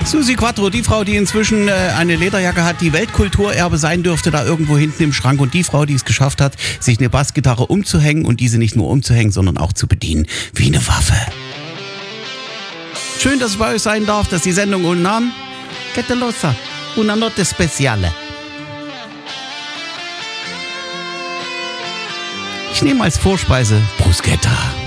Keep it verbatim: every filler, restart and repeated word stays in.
Susi Quattro, die Frau, die inzwischen äh, eine Lederjacke hat, die Weltkulturerbe sein dürfte, da irgendwo hinten im Schrank. Und die Frau, die es geschafft hat, sich eine Bassgitarre umzuhängen und diese nicht nur umzuhängen, sondern auch zu bedienen. Wie eine Waffe. Schön, dass ich bei euch sein darf, dass die Sendung ohne Namen. Che lo sa, una notte speciale. Ich nehme als Vorspeise Bruschetta.